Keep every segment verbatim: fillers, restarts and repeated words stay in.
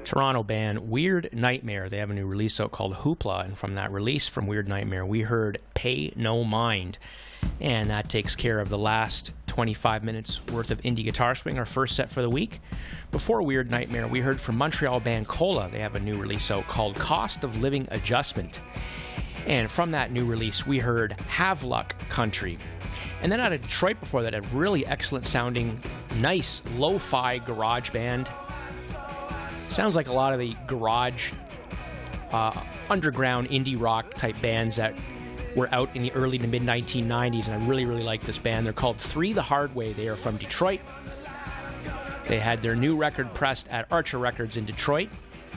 Toronto band Weird Nightmare. They have a new release out called Hoopla, and from that release from Weird Nightmare, we heard Pay No Mind. And that takes care of the last twenty-five minutes worth of indie guitar swing, our first set for the week. Before Weird Nightmare, we heard from Montreal band Cola. They have a new release out called Cost of Living Adjustment. And from that new release, we heard Have Luck Country. And then out of Detroit before that, a really excellent sounding, nice lo-fi garage band. Sounds like a lot of the garage, uh, underground indie rock type bands that were out in the early to mid nineteen nineties, and I really, really like this band. They're called Three the Hard Way. They are from Detroit. They had their new record pressed at Archer Records in Detroit.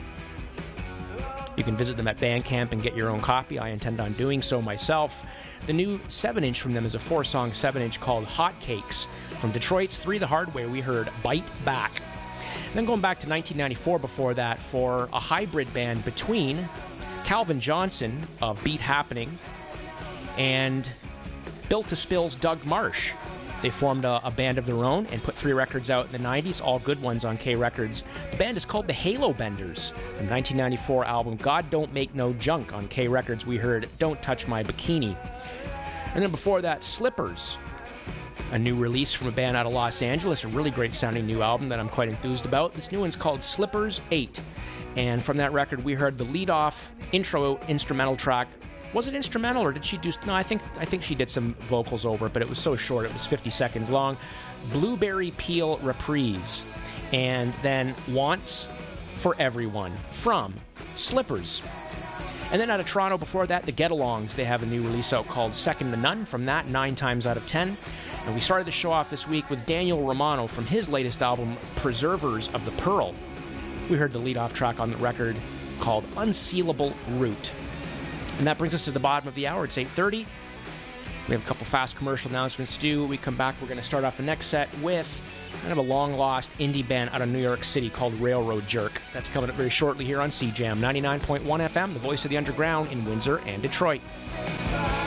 You can visit them at Bandcamp and get your own copy. I intend on doing so myself. The new seven inch from them is a four-song seven inch called Hot Cakes. From Detroit's Three the Hard Way, we heard Bite Back. And then going back to nineteen ninety-four before that for a hybrid band between Calvin Johnson of Beat Happening and Built to Spill's Doug Marsh. They formed a, a band of their own and put three records out in the nineties, all good ones on K Records. The band is called the Halo Benders. From nineteen ninety-four album God Don't Make No Junk on K Records, we heard Don't Touch My Bikini. And then before that, Slippers, a new release from a band out of Los Angeles, a really great sounding new album that I'm quite enthused about. This new one's called Slippers eight. And from that record, we heard the lead-off intro instrumental track. Was it instrumental, or did she do... No, I think I think she did some vocals over it, but it was so short, it was fifty seconds long. Blueberry Peel Reprise. And then Wants for Everyone from Slippers. And then out of Toronto before that, the Get-Alongs. They have a new release out called Second to None. From that, nine times out of ten. And we started the show off this week with Daniel Romano from his latest album, Preservers of the Pearl. We heard the lead-off track on the record called Unsealable Route. And that brings us to the bottom of the hour. It's eight thirty. We have a couple fast commercial announcements to do. When we come back, we're going to start off the next set with kind of a long-lost indie band out of New York City called Railroad Jerk. That's coming up very shortly here on C J A M ninety-nine point one F M, the voice of the underground in Windsor and Detroit.